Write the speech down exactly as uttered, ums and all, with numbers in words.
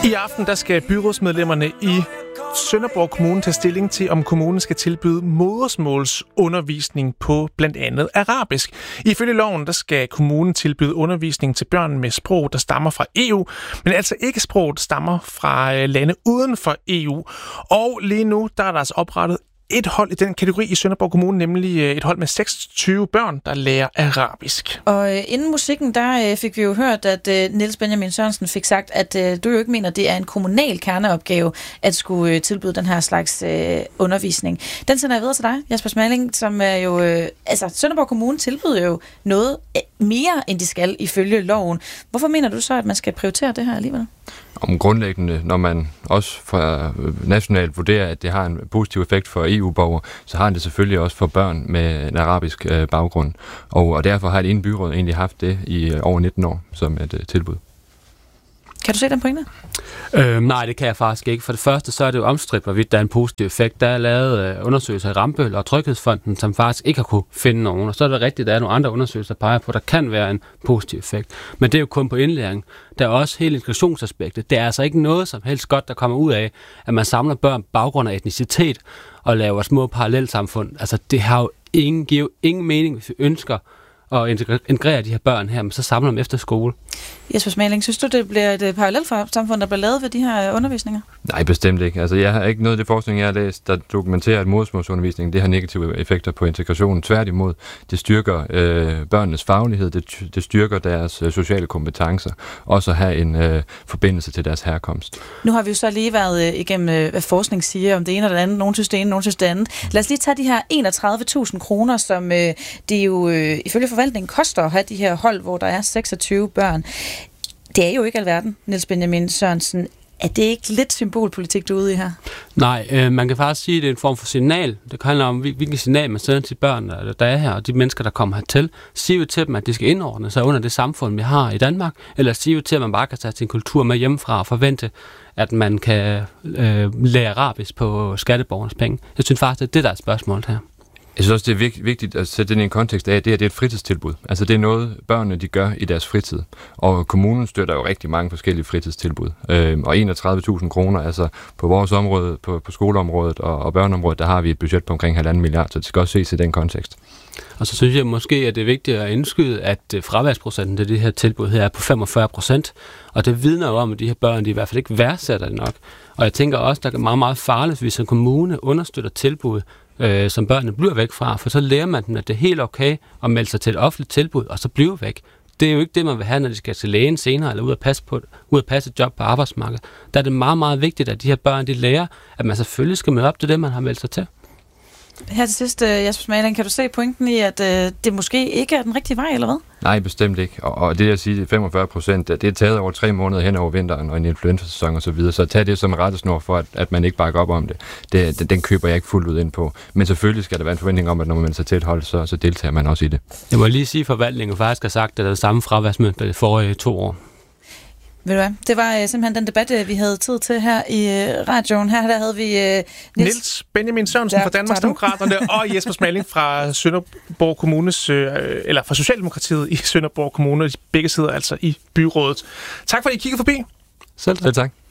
I aften der skal byrådsmedlemmerne i Sønderborg Kommune tage stilling til, om kommunen skal tilbyde modersmålsundervisning på blandt andet arabisk. Ifølge loven der skal kommunen tilbyde undervisning til børn med sprog, der stammer fra E U, men altså ikke sprog, der stammer fra lande uden for E U. Og lige nu der er der altså oprettet et hold i den kategori i Sønderborg Kommune, nemlig et hold med seksogtyve børn, der lærer arabisk. Og øh, inden musikken, der øh, fik vi jo hørt, at øh, Niels Benjamin Sørensen fik sagt, at øh, du jo ikke mener, at det er en kommunal kerneopgave at skulle øh, tilbyde den her slags øh, undervisning. Den sender jeg videre til dig, Jesper Smalling, som er jo... Øh, altså, Sønderborg Kommune tilbyder jo noget mere, end de skal ifølge loven. Hvorfor mener du så, at man skal prioritere det her alligevel? Om grundlæggende, når man også fra nationalt vurderer, at det har en positiv effekt for E U-borgere, så har det selvfølgelig også for børn med en arabisk øh, baggrund. Og, og derfor har det ene byråd egentlig haft det i øh, over nitten år som et øh, tilbud. Kan du se den pointe? Øh, nej, det kan jeg faktisk ikke. For det første, så er det jo omstridt, hvorvidt der er en positiv effekt. Der er lavet øh, undersøgelser i Rambøll og Tryghedsfonden, som faktisk ikke har kunne finde nogen. Og så er det rigtigt, at der er nogle andre undersøgelser, der peger på, at der kan være en positiv effekt. Men det er jo kun på indlæring. Der er også hele integrationsaspektet. Det er altså ikke noget som helst godt, der kommer ud af, at man samler børn på baggrund af etnicitet og laver små parallelsamfund. Altså, det har jo ingen, giver jo ingen mening, hvis vi ønsker og integrere de her børn her, men så samler dem efter skole. Jesper Smalling, synes du, det bliver et parallelt samfund, der bliver lavet ved de her undervisninger? Nej, bestemt ikke. Altså, jeg har ikke noget af det forskning, jeg har læst, der dokumenterer, at modersmålsundervisning det har negative effekter på integrationen. Tværtimod, det styrker øh, børnenes faglighed, det, det styrker deres øh, sociale kompetencer, også at have en øh, forbindelse til deres herkomst. Nu har vi jo så lige været øh, igennem, øh, hvad forskning siger om det ene eller det andet. Nogen synes det ene, nogen synes det andet. Lad os lige tage de her enogtredive tusind kroner, som øh, det jo øh, ifølge forvaltningen koster at have de her hold, hvor der er seksogtyve børn. Det er jo ikke alverden, Niels Benjamin Sørensen. Er det ikke lidt symbolpolitik, du er ude i her? Nej, øh, man kan faktisk sige, at det er en form for signal. Det handler om, hvilken signal man sender til børn, der, der er her, og de mennesker, der kommer hertil. Siger vi til dem, at de skal indordne sig under det samfund, vi har i Danmark, eller siger vi til, at man bare kan tage sin kultur med hjemmefra og forvente, at man kan øh, lære arabisk på skatteborgernes penge? Jeg synes faktisk, at det der er spørgsmålet her. Jeg synes også, det er vigtigt at sætte det i en kontekst af, at det her det er et fritidstilbud. Altså det er noget, børnene de gør i deres fritid. Og kommunen støtter jo rigtig mange forskellige fritidstilbud. Øh, og enogtredive tusind kroner, altså på vores område, på, på skoleområdet og, og børneområdet, der har vi et budget på omkring halvanden milliard, så det skal også ses i den kontekst. Og så synes jeg måske, at det er vigtigt at indskyde, at fraværsprocenten til det her tilbud her er på femogfyrre procent. Og det vidner jo om, at de her børn, de i hvert fald ikke værdsætter det nok. Og jeg tænker også, der er meget, meget farligt, hvis en kommune understøtter tilbud, øh, som børnene bliver væk fra, for så lærer man dem, at det er helt okay at melde sig til et offentligt tilbud, og så blive væk. Det er jo ikke det, man vil have, når de skal til lægen senere, eller ud at passe, på, ud at passe et job på arbejdsmarkedet. Der er det meget, meget vigtigt, at de her børn, de lærer, at man selvfølgelig skal møde op til det, man har meldt sig til. Her til sidst, Jesper Smalling, kan du se pointen i, at øh, det måske ikke er den rigtige vej, eller hvad? Nej, bestemt ikke. Og, og det, jeg siger, femogfyrre procent, det er taget over tre måneder hen over vinteren og en influenza-sæson og så videre. Så tag det som rettesnor for, at, at man ikke bakker op om det. det, det den køber jeg ikke fuldt ud ind på. Men selvfølgelig skal der være en forventning om, at når man melder sig til et hold, så, så deltager man også i det. Jeg må lige sige, at forvaltningen faktisk har sagt, at der er det samme fraværsmønter de forrige to år. Ved du hvad? Det var uh, simpelthen den debat, vi havde tid til her i uh, radioen. Her der havde vi uh, Niels... Niels Benjamin Sørensen fra Danmarksdemokraterne og Jesper Smalling fra Sønderborg Kommunes, øh, eller fra Socialdemokratiet i Sønderborg Kommune. Begge sidder altså i byrådet. Tak fordi I kiggede forbi. Selv tak.